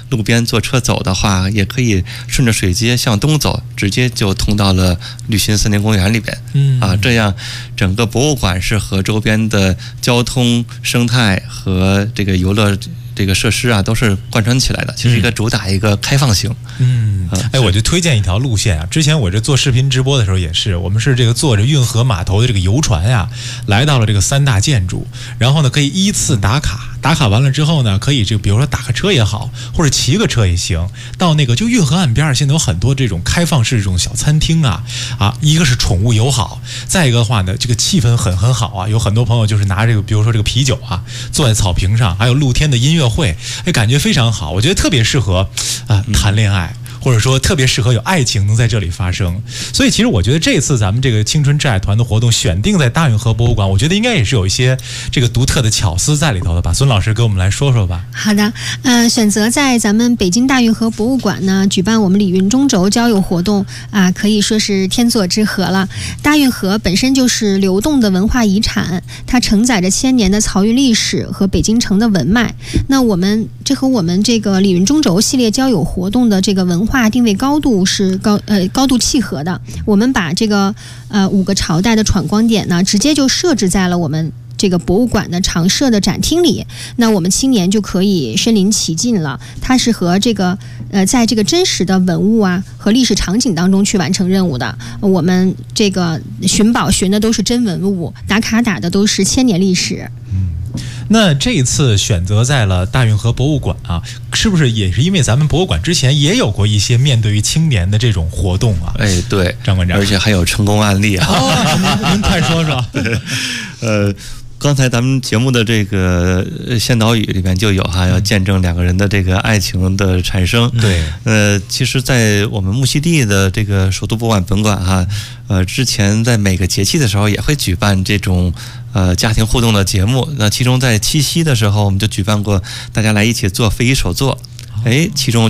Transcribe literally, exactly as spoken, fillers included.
路边坐车走的话，也可以顺着水街向东走，直接就通到了绿心森林公园里边。嗯啊，这样整个博物馆是和周边的交通、生态和这个游乐这个设施啊，都是贯穿起来的，其实一个主打一个开放性。 嗯，哎，我就推荐一条路线啊。之前我这做视频直播的时候也是，我们是这个坐着运河码头的这个游船呀、啊，来到了这个三大建筑，然后呢可以依次打卡，打卡完了之后呢，可以这个比如说打个车也好，或者骑个车也行，到那个就运河岸边现在有很多这种开放式这种小餐厅啊啊，一个是宠物友好，再一个的话呢，这个气氛很很好啊，有很多朋友就是拿这个比如说这个啤酒啊，坐在草坪上，还有露天的音乐会，哎，感觉非常好，我觉得特别适合啊谈恋爱。或者说特别适合有爱情能在这里发生，所以其实我觉得这次咱们这个青春挚爱团的活动选定在大运河博物馆，我觉得应该也是有一些这个独特的巧思在里头的吧。孙老师给我们来说说吧。 好的，呃，选择在咱们北京大运河博物馆呢举办我们礼运中轴交友活动啊、呃，可以说是天作之合了。大运河本身就是流动的文化遗产，它承载着千年的漕运历史和北京城的文脉。那我们这和我们这个礼运中轴系列交友活动的这个文化化定位高度是高呃高度契合的。我们把这个呃五个朝代的闯光点呢，直接就设置在了我们这个博物馆的常设的展厅里，那我们青年就可以身临其境了。它是和这个呃在这个真实的文物啊和历史场景当中去完成任务的。我们这个寻宝寻的都是真文物，打卡打的都是千年历史。 嗯。那这一次选择在了大运河博物馆啊，是不是也是因为咱们博物馆之前也有过一些面对于青年的这种活动啊？ 哎，对， 张馆长， 而且还有成功案例啊！ 哦、您您快说说。 呃，刚才咱们节目的这个先导语里面就有哈，要见证两个人的这个爱情的产生。 对， 呃，其实，在我们木樨地的这个首都博物馆本馆哈，呃，之前在每个节气的时候也会举办这种。呃，家庭互动的节目，那其中在七夕的时候，我们就举办过大家来一起做非遗手作，哎，其中